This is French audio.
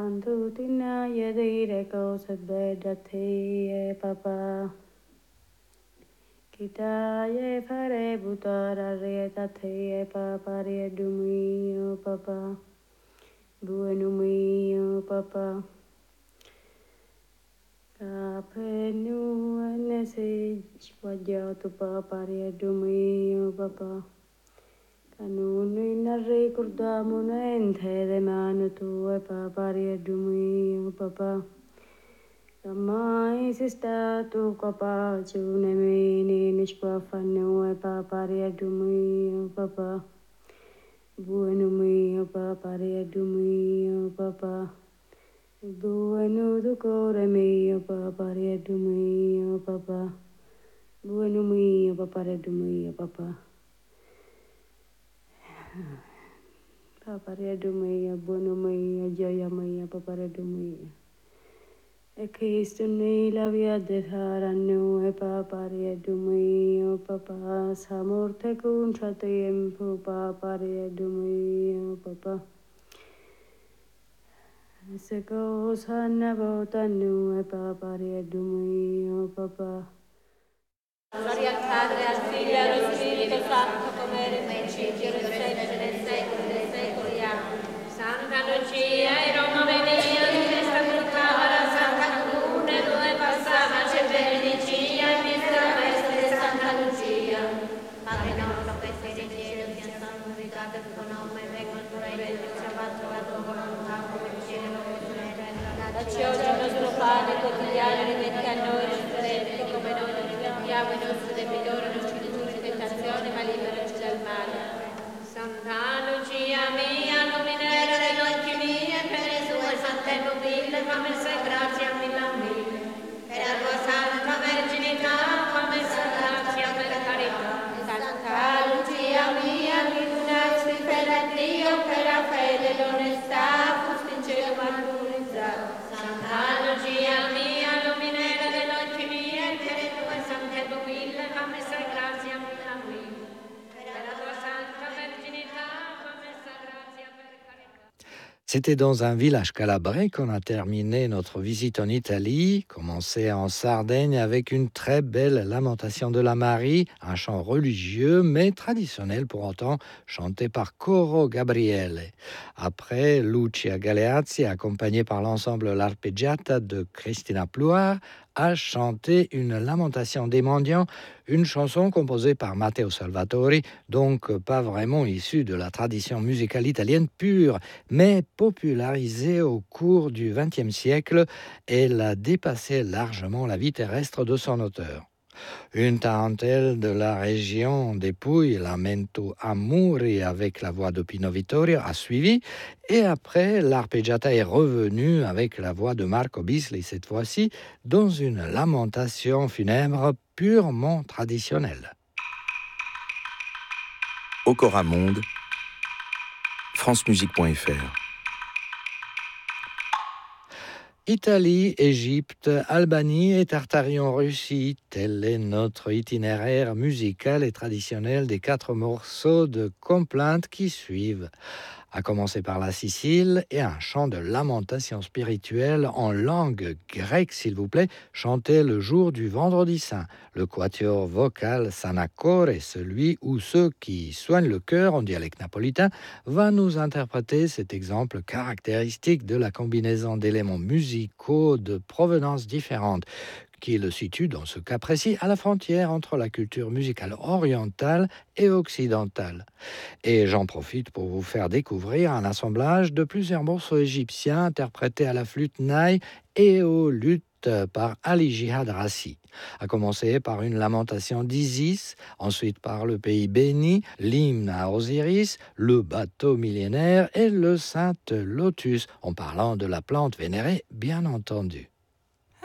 Santutina yedire kosebedate papa. Kitaye fare butara retate papa redumio papa. Buenumio papa. Kapenu anese wajatu papa redumio papa. Kanuni narre kurdamuna enthe manu tu papa redumio papa. Mai sista tu papa chune meni nishpa fanu papa redumio papa. Bueno mio papa redumio papa. Bueno tu core mio papa redumio papa. Bueno mio papa redumio papa. Papa redumio bueno mio joya mio papa redumio. E Cristo nei la via dejara noi papa redumio papa. Sa morte contra tempo papa redumio papa. Se cosa ne vota noi papa redumio papa. Gloria al Padre, al Figlio e allo Spirito Santo, come era nei principio, sempre nei secoli dei secoli. Amen. Santa Lucia, e Roma venia, di questa brucava, Santa Luna, dove passava, c'è Bernicia, e mista veste Santa Lucia. Padre nostro, che sei nei cieli, sia santificato il tuo nome, venga il tuo regno, sia fatto la tua volontà, come in cielo e sulla terra. Dacci oggi il nostro pane quotidiano, rimetti a noi i nostri debiti, come noi rimettiamo i nostri debitori, non ci indurre in tentazione, ma liberaci dal male. Santa Lucia mia, luminera degli occhi miei, per le sue sante nobile, fammi sei grazia mille mille. Per la tua santa verginità, fammi sei grazia per carità. Santa Lucia mia, illuminasti per Dio, per la fede e l'onestà, fusti in cielo martirizzato. Santa Lucia mia, luminera degli occhi miei, per le tue sante nobile, fammi sei grazia mille mille. Per la tua santa verginità, fammi sei grazia per carità. C'était dans un village calabrais qu'on a terminé notre visite en Italie, commencé en Sardaigne avec une très belle lamentation de la Marie, un chant religieux mais traditionnel pour autant, chanté par Coro Gabriele. Après, Lucia Galeazzi, accompagnée par l'ensemble L'Arpeggiata de Cristina Pluar, a chanté une lamentation des mendiants, une chanson composée par Matteo Salvatori, donc pas vraiment issue de la tradition musicale italienne pure, mais popularisée au cours du XXe siècle. Elle a dépassé largement la vie terrestre de son auteur. Une tarentelle de la région des Pouilles, Lamento Amuri, avec la voix de Pino Vittorio, a suivi. Et après, l'arpeggiata est revenue avec la voix de Marco Bisli, cette fois-ci, dans une lamentation funèbre purement traditionnelle. Au Coramonde, francemusique.fr. Italie, Égypte, Albanie et Tartarie en Russie, tel est notre itinéraire musical et traditionnel des 4 morceaux de complainte qui suivent. À commencer par la Sicile et un chant de lamentation spirituelle en langue grecque, s'il vous plaît, chanté le jour du Vendredi Saint. Le quatuor vocal Sanacore, celui ou ceux qui soignent le cœur en dialecte napolitain, va nous interpréter cet exemple caractéristique de la combinaison d'éléments musicaux de provenance différente, qui le situe dans ce cas précis à la frontière entre la culture musicale orientale et occidentale. Et j'en profite pour vous faire découvrir un assemblage de plusieurs morceaux égyptiens interprétés à la flûte naï et au luth par Ali Jihad Rassi. À commencer par une lamentation d'Isis, ensuite par le pays béni, l'hymne à Osiris, le bateau millénaire et le saint lotus, en parlant de la plante vénérée, bien entendu.